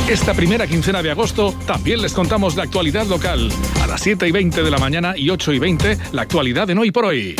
Esta primera quincena de agosto también les contamos la actualidad local. A las 7:20 de la mañana y 8:20, la actualidad en Hoy por Hoy.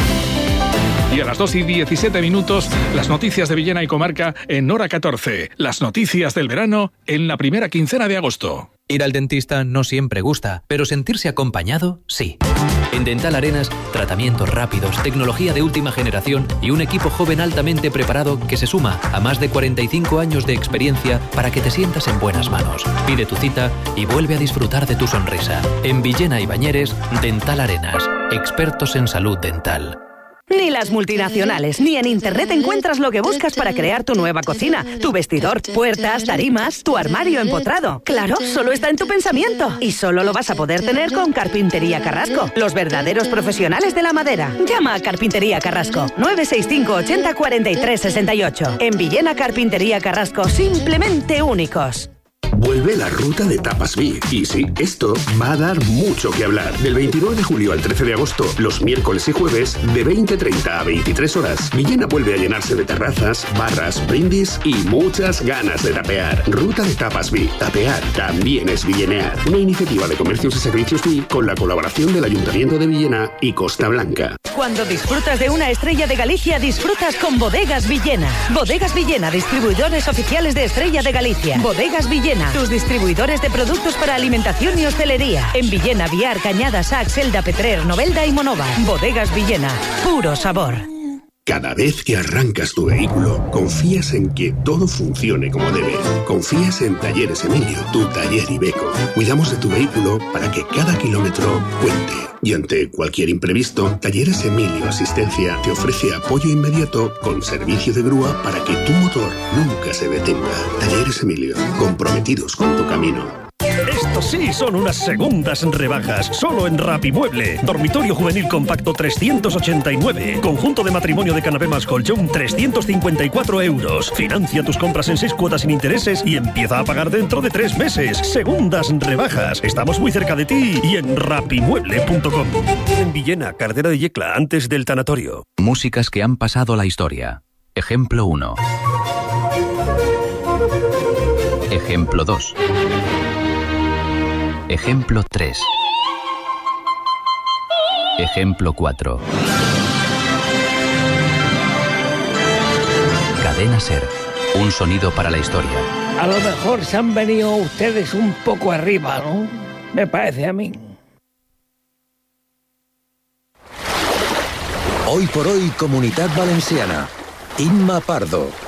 Y a las 2:17, las noticias de Villena y comarca en Hora 14. Las noticias del verano en la primera quincena de agosto. Ir al dentista no siempre gusta, pero sentirse acompañado, sí. En Dental Arenas, tratamientos rápidos, tecnología de última generación y un equipo joven altamente preparado que se suma a más de 45 años de experiencia para que te sientas en buenas manos. Pide tu cita y vuelve a disfrutar de tu sonrisa. En Villena y Bañeres, Dental Arenas, expertos en salud dental. Ni las multinacionales, ni en Internet encuentras lo que buscas para crear tu nueva cocina. Tu vestidor, puertas, tarimas, tu armario empotrado. Claro, solo está en tu pensamiento. Y solo lo vas a poder tener con Carpintería Carrasco, los verdaderos profesionales de la madera. Llama a Carpintería Carrasco, 965 80 43 68. En Villena, Carpintería Carrasco, simplemente únicos. Vuelve la ruta de Tapas Vic. Y sí, esto va a dar mucho que hablar. Del 29 de julio al 13 de agosto, los miércoles y jueves, de 20:30 a 23 horas, Villena vuelve a llenarse de terrazas, barras, brindis y muchas ganas de tapear. Ruta de Tapas Vic. Tapear también es villenear. Una iniciativa de comercios y servicios Vic con la colaboración del Ayuntamiento de Villena y Costa Blanca. Cuando disfrutas de una estrella de Galicia, disfrutas con Bodegas Villena. Bodegas Villena, distribuidores oficiales de Estrella de Galicia. Bodegas Villena, tus distribuidores de productos para alimentación y hostelería. En Villena, Viar, Cañada, Sax, Elda, Petrer, Novelda y Monova. Bodegas Villena, puro sabor. Cada vez que arrancas tu vehículo, confías en que todo funcione como debe. Confías en Talleres Emilio, tu taller Iveco. Cuidamos de tu vehículo para que cada kilómetro cuente. Y ante cualquier imprevisto, Talleres Emilio Asistencia te ofrece apoyo inmediato con servicio de grúa para que tu motor nunca se detenga. Talleres Emilio, comprometidos con tu camino. Estos sí son unas segundas rebajas, solo en Rapimueble. Dormitorio juvenil compacto 389. Conjunto de matrimonio de canapé más colchón 354 euros. Financia tus compras en 6 cuotas sin intereses y empieza a pagar dentro de 3 meses. Segundas rebajas. Estamos muy cerca de ti y en rapimueble.com. En Villena, Carretera de Yecla, antes del tanatorio. Músicas que han pasado la historia. Ejemplo 1. Ejemplo 2. Ejemplo 3. Ejemplo 4. Cadena SER. Un sonido para la historia. A lo mejor se han venido ustedes un poco arriba, ¿no? Me parece a mí. Hoy por hoy, Comunitat Valenciana. Imma Pardo.